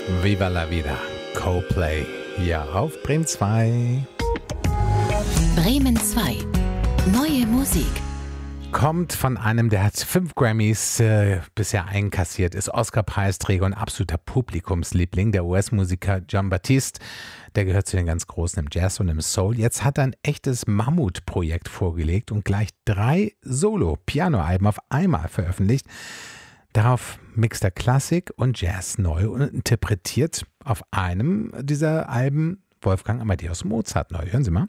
Viva la Vida, Coldplay, hier auf Bremen 2. Bremen 2. Neue Musik. Kommt von einem, der hat 5 Grammys bisher einkassiert, ist Oscar-Preisträger und absoluter Publikumsliebling, der US-Musiker Jon Batiste. Der gehört zu den ganz Großen im Jazz und im Soul. Jetzt hat er ein echtes Mammutprojekt vorgelegt und gleich 3 Solo-Piano-Alben auf einmal veröffentlicht. Darauf mixt er Klassik und Jazz neu und interpretiert auf einem dieser Alben Wolfgang Amadeus Mozart neu. Hören Sie mal.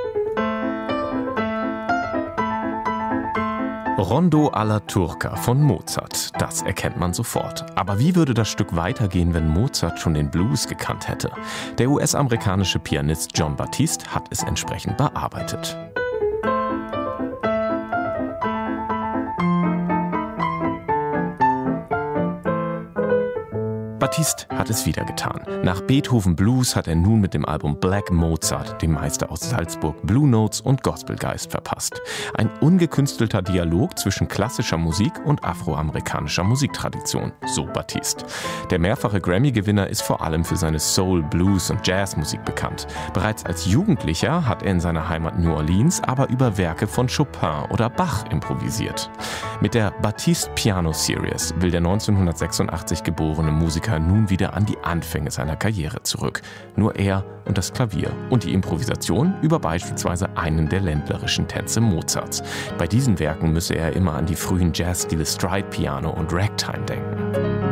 Rondo alla Turca von Mozart, das erkennt man sofort. Aber wie würde das Stück weitergehen, wenn Mozart schon den Blues gekannt hätte? Der US-amerikanische Pianist Jon Batiste hat es entsprechend bearbeitet. Batiste hat es wieder getan. Nach Beethoven Blues hat er nun mit dem Album Black Mozart dem Meister aus Salzburg Blue Notes und Gospelgeist verpasst. Ein ungekünstelter Dialog zwischen klassischer Musik und afroamerikanischer Musiktradition, so Batiste. Der mehrfache Grammy-Gewinner ist vor allem für seine Soul-, Blues- und Jazzmusik bekannt. Bereits als Jugendlicher hat er in seiner Heimat New Orleans aber über Werke von Chopin oder Bach improvisiert. Mit der Batiste Piano Series will der 1986 geborene Musiker nun wieder an die Anfänge seiner Karriere zurück. Nur er und das Klavier und die Improvisation über beispielsweise einen der ländlerischen Tänze Mozarts. Bei diesen Werken müsse er immer an die frühen Jazzstile Stride Piano und Ragtime denken.